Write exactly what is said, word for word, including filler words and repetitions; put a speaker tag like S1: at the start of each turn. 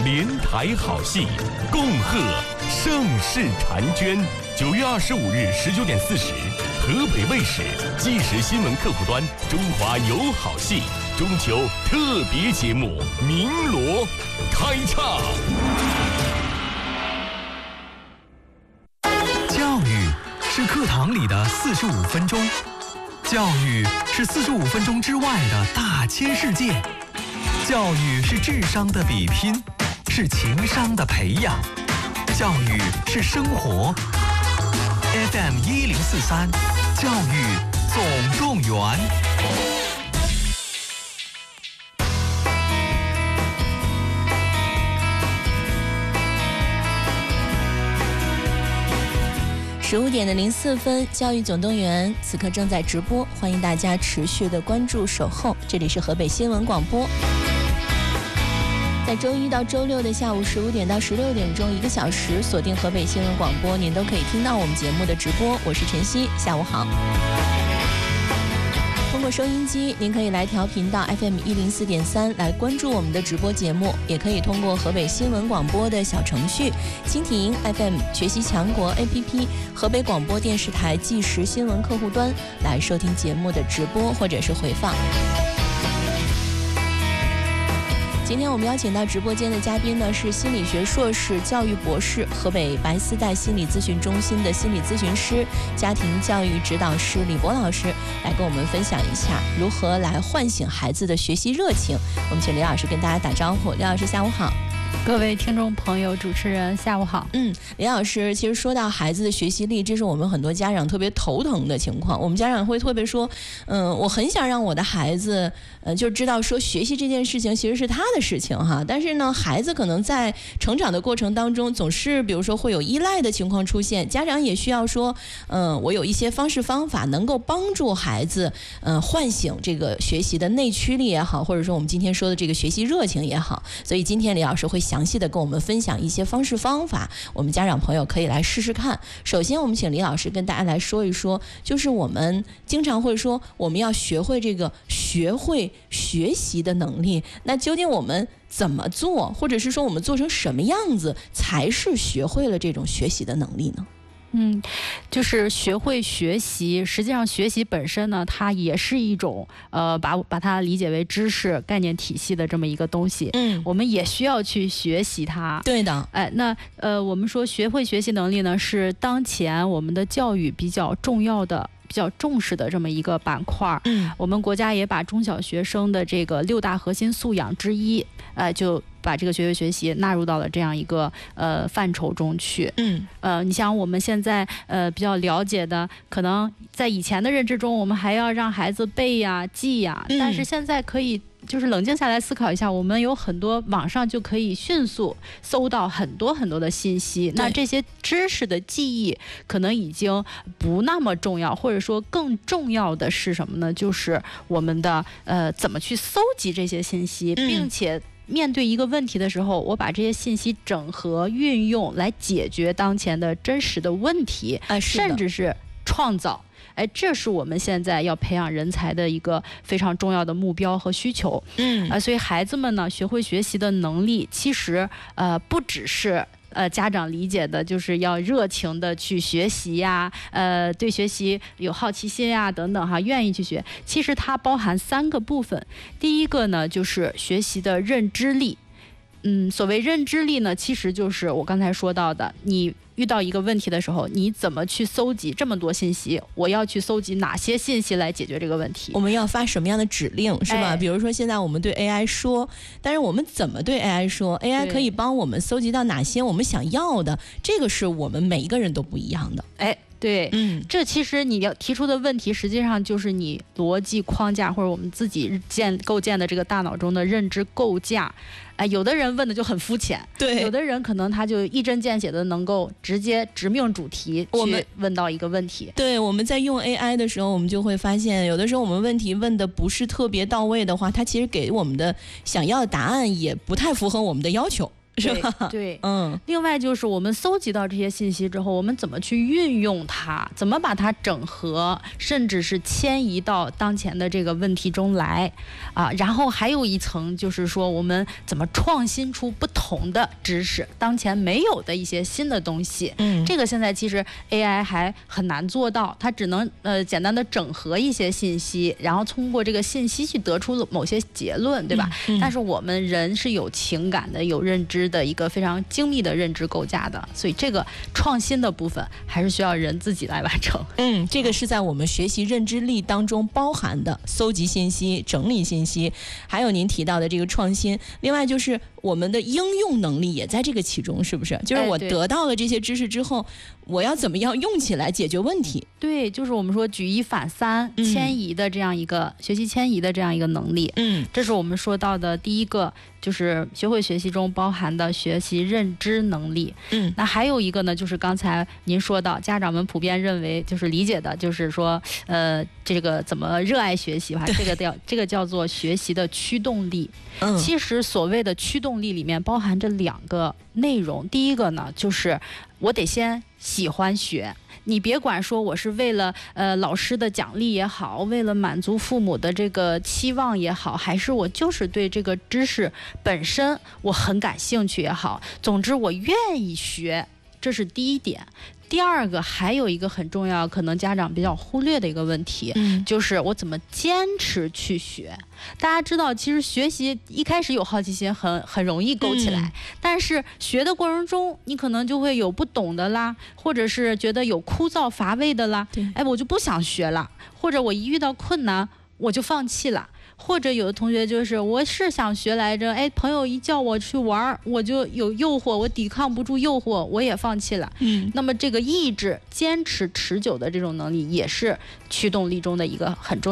S1: 连台好戏，恭贺盛世婵娟。九月二十五日十九点四十，河北卫视即时新闻客户端《中华有好戏》中秋特别节目《鸣锣》开唱。
S2: 教育是课堂里的四十五分钟，教育是四十五分钟之外的大千世界，教育是智商的比拼，是情商的培养，教育是生活。F M 一零四三，教育总动员。
S3: 十五点的零四分，教育总动员此刻正在直播，欢迎大家持续的关注守候。这里是河北新闻广播，在周一到周六的下午十五点到十六点钟，一个小时锁定河北新闻广播，您都可以听到我们节目的直播。我是晨曦，下午好。通过收音机，您可以来调频到 F M 一零四点三来关注我们的直播节目，也可以通过河北新闻广播的小程序、蜻蜓 F M、学习强国 A P P、河北广播电视台即时新闻客户端来收听节目的直播或者是回放。今天我们邀请到直播间的嘉宾呢，是心理学硕士、教育博士、河北白丝带心理咨询中心的心理咨询师、家庭教育指导师李博老师，来跟我们分享一下如何来唤醒孩子的学习热情。我们请李老师跟大家打招呼。李老师下午好。
S4: 各位听众朋友，主持人下午好。
S3: 嗯，李老师，其实说到孩子的学习力，这是我们很多家长特别头疼的情况。我们家长会特别说，嗯，我很想让我的孩子，呃，就知道说学习这件事情其实是他的事情哈。但是呢，孩子可能在成长的过程当中，总是比如说会有依赖的情况出现，家长也需要说，嗯，我有一些方式方法能够帮助孩子，嗯，唤醒这个学习的内驱力也好，或者说我们今天说的这个学习热情也好。所以今天李老师会详细的跟我们分享一些方式方法，我们家长朋友可以来试试看。首先我们请李老师跟大家来说一说，就是我们经常会说我们要学会这个学会学习的能力，那究竟我们怎么做，或者是说我们做成什么样子才是学会了这种学习的能力呢？
S4: 嗯，就是学会学习，实际上学习本身呢，它也是一种呃，把把它理解为知识概念体系的这么一个东西。嗯，我们也需要去学习它。
S3: 对的。
S4: 哎，那呃，我们说学会学习能力呢，是当前我们的教育比较重要的、比较重视的这么一个板块。嗯，我们国家也把中小学生的这个六大核心素养之一，呃，就把这个学会学习纳入到了这样一个呃范畴中去。嗯，呃，你想我们现在呃比较了解的，可能在以前的认知中，我们还要让孩子背呀、记呀，嗯、但是现在可以就是冷静下来思考一下，我们有很多网上就可以迅速搜到很多很多的信息，那这些知识的记忆可能已经不那么重要，或者说更重要的是什么呢？就是我们的呃怎么去搜集这些信息，并且面对一个问题的时候，我把这些信息整合运用来解决当前的真实的问题，
S3: 啊、
S4: 甚至是创造。哎，这是我们现在要培养人才的一个非常重要的目标和需求。嗯，啊、呃，所以孩子们呢，学会学习的能力，其实呃不只是呃家长理解的，就是要热情的去学习呀，呃，对学习有好奇心呀等等哈，愿意去学。其实它包含三个部分，第一个呢就是学习的认知力。嗯，所谓认知力呢，其实就是我刚才说到的，你遇到一个问题的时候，你怎么去搜集这么多信息？我要去搜集哪些信息来解决这个问题？
S3: 我们要发什么样的指令，是吧？哎、比如说现在我们对 A I 说，但是我们怎么对 A I 说 ？A I 可以帮我们搜集到哪些我们想要的？这个是我们每一个人都不一样的。
S4: 哎。对，嗯，这其实你要提出的问题，实际上就是你逻辑框架或者我们自己建构建的这个大脑中的认知构架。哎，有的人问的就很肤浅，
S3: 对，
S4: 有的人可能他就一针见血的能够直接直命主题去问到一个问题。
S3: 对，我们在用 A I 的时候，我们就会发现，有的时候我们问题问的不是特别到位的话，它其实给我们的想要的答案也不太符合我们的要求。 是吧？
S4: 对，对
S3: 嗯。
S4: 另外就是我们搜集到这些信息之后，我们怎么去运用它，怎么把它整合，甚至是迁移到当前的这个问题中来啊。然后还有一层就是说，我们怎么创新出不同的知识，当前没有的一些新的东西。嗯，这个现在其实 A I 还很难做到，它只能呃简单的整合一些信息，然后通过这个信息去得出某些结论，对吧？嗯嗯、但是我们人是有情感的、有认知的一个非常精密的认知构架的，所以这个创新的部分还是需要人自己来完成。
S3: 嗯，这个是在我们学习认知力当中包含的，搜集信息、整理信息，还有您提到的这个创新。另外就是我们的应用能力也在这个其中，是不是？就是我得到了这些知识之后，我要怎么样用起来解决问题？
S4: 对，就是我们说举一反三、嗯、迁移的这样一个学习迁移的这样一个能力。嗯，这是我们说到的第一个，就是学会学习中包含的学习认知能力。嗯，那还有一个呢，就是刚才您说到，家长们普遍认为就是理解的，就是说，呃，这个怎么热爱学习吧？这个叫这个叫做学习的驱动力。嗯，其实所谓的驱动力里面包含着两个内容，第一个呢，就是我得先喜欢学。你别管说我是为了呃老师的奖励也好，为了满足父母的这个期望也好，还是我就是对这个知识本身我很感兴趣也好，总之我愿意学，这是第一点。第二个还有一个很重要，可能家长比较忽略的一个问题，嗯、就是我怎么坚持去学。大家知道，其实学习一开始有好奇心很很容易勾起来，嗯、但是学的过程中，你可能就会有不懂的啦，或者是觉得有枯燥乏味的啦，哎，我就不想学了，或者我一遇到困难我就放弃了。或者有的同学就是我是想学来着，哎，朋友一叫我去玩，我就有诱惑，我抵抗不住诱惑，我也放弃了。嗯，那么这个意志、坚持、持久的这种能力，也是驱动力中的一个很重要的。